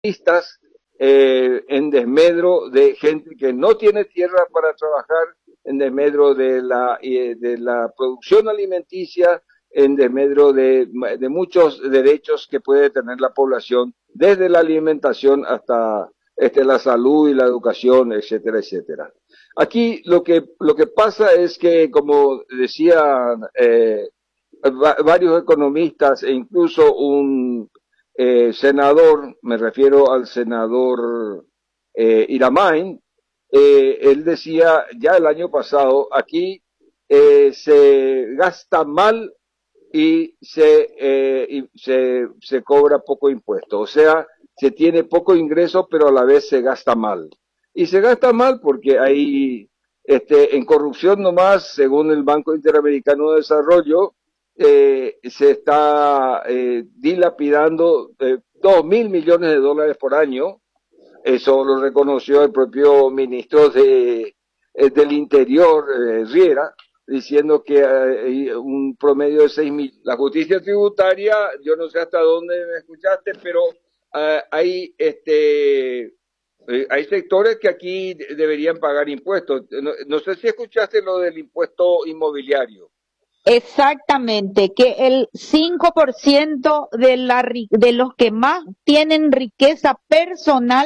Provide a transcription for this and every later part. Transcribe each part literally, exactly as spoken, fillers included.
listas eh, en desmedro de gente que no tiene tierra para trabajar, en desmedro de la, eh, de la producción alimenticia, en desmedro de, de muchos derechos que puede tener la población, desde la alimentación hasta este, la salud y la educación, etcétera, etcétera. Aquí lo que, lo que pasa es que, como decían eh, va, varios economistas e incluso un eh, senador, me refiero al senador eh, Iramain, eh, él decía ya el año pasado, aquí eh, se gasta mal y se, eh, y se, se cobra poco impuesto, o sea, se tiene poco ingreso pero a la vez se gasta mal. Y se gasta mal porque hay este, en corrupción nomás, según el Banco Interamericano de Desarrollo, eh, se está eh, dilapidando eh, dos mil millones de dólares por año. Eso lo reconoció el propio ministro de, eh, del Interior, eh, Riera, diciendo que hay eh, un promedio de seis mil. La justicia tributaria, yo no sé hasta dónde me escuchaste, pero uh, hay este eh, hay sectores que aquí deberían pagar impuestos. No, no sé si escuchaste lo del impuesto inmobiliario. Exactamente, que el cinco por ciento de, la, de los que más tienen riqueza personal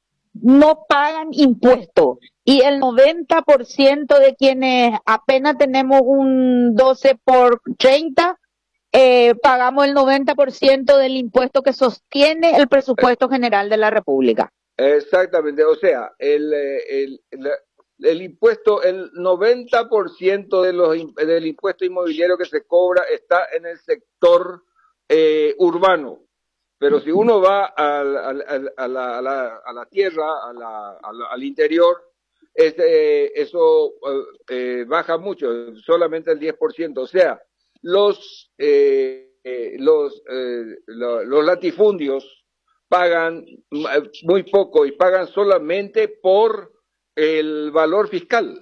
no pagan impuestos y el noventa por ciento de quienes apenas tenemos un doce por treinta eh, pagamos el noventa por ciento del impuesto que sostiene el presupuesto general de la República. Exactamente, o sea, el, el, el, el impuesto, el noventa por ciento de los, del impuesto inmobiliario que se cobra está en el sector eh, urbano. Pero si uno va al, al, al, a, la, a, la, a la tierra, a la, a la, al interior, este, eso eh, baja mucho, solamente el diez por ciento. O sea, los, eh, eh, los, eh, lo, los latifundios pagan muy poco y pagan solamente por el valor fiscal.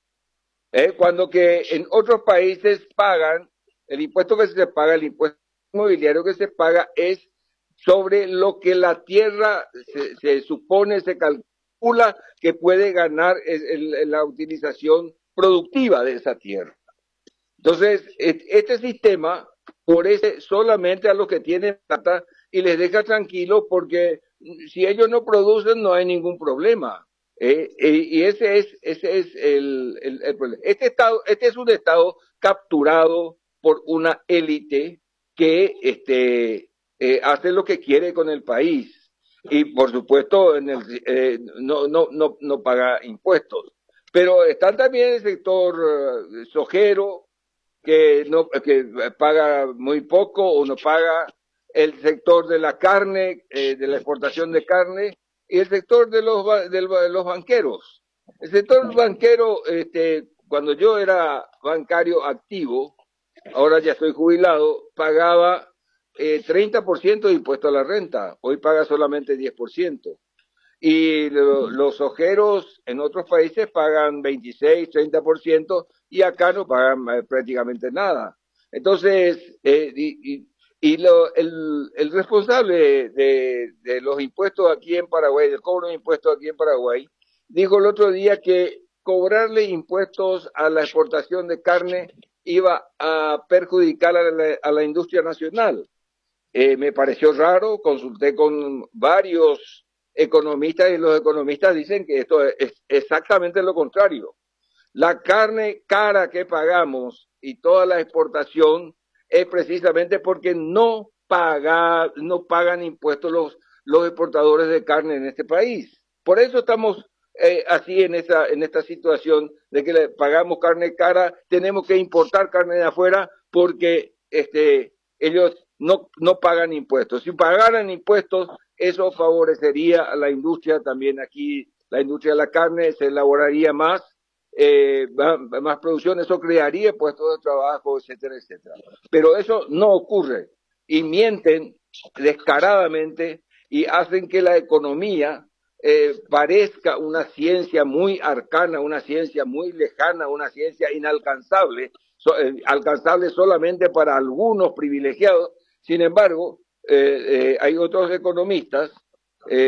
¿Eh? Cuando que en otros países pagan, el impuesto que se paga, el impuesto inmobiliario que se paga es sobre lo que la tierra se, se supone, se calcula que puede ganar es el, la utilización productiva de esa tierra. Entonces, este sistema favorece solamente a los que tienen plata y les deja tranquilos porque si ellos no producen no hay ningún problema. Eh, y ese es, ese es el, el, el problema. Este, estado, este es un estado capturado por una élite que este, eh, hace lo que quiere con el país y por supuesto en el, eh, no, no, no, no paga impuestos. Pero están también el sector uh, sojero que, no, que paga muy poco o no paga, el sector de la carne, eh, de la exportación de carne y el sector de los, de los banqueros. El sector banquero, este, cuando yo era bancario activo, ahora ya estoy jubilado, pagaba eh, treinta por ciento de impuesto a la renta, hoy paga solamente diez por ciento. Y lo, los ojeros en otros países pagan veintiséis, treinta por ciento y acá no pagan eh, prácticamente nada. Entonces, eh, y, y, y lo, el, el responsable de, de los impuestos aquí en Paraguay, del cobro de impuestos aquí en Paraguay, dijo el otro día que cobrarle impuestos a la exportación de carne iba a perjudicar a la, a la industria nacional. Eh, me pareció raro, consulté con varios economistas y los economistas dicen que esto es exactamente lo contrario. La carne cara que pagamos y toda la exportación es precisamente porque no paga, no pagan impuestos los, los exportadores de carne en este país. Por eso estamos eh, así en esta, en esta situación de que le pagamos carne cara, tenemos que importar carne de afuera porque este, ellos no, no pagan impuestos. Si pagaran impuestos, eso favorecería a la industria también aquí, la industria de la carne, se elaboraría más, eh, más, más producción, eso crearía puestos de trabajo, etcétera, etcétera. Pero eso no ocurre y mienten descaradamente y hacen que la economía eh, parezca una ciencia muy arcana, una ciencia muy lejana, una ciencia inalcanzable, so, eh, alcanzable solamente para algunos privilegiados. Sin embargo, eh, eh, hay otros economistas Eh,